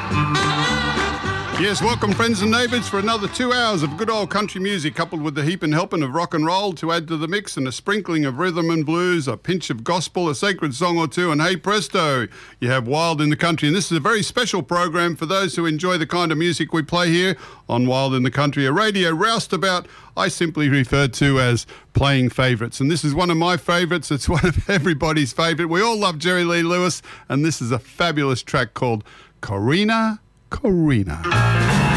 Yes, welcome friends and neighbours for another 2 hours of good old country music coupled with the heap and helping of rock and roll to add to the mix and a sprinkling of rhythm and blues, a pinch of gospel, a sacred song or two, and hey presto, you have Wild in the Country. And this is a very special program for those who enjoy the kind of music we play here on Wild in the Country, a radio roustabout I simply refer to as playing favourites. And this is one of my favourites. It's one of everybody's favourite. We all love Jerry Lee Lewis, and this is a fabulous track called Corrina.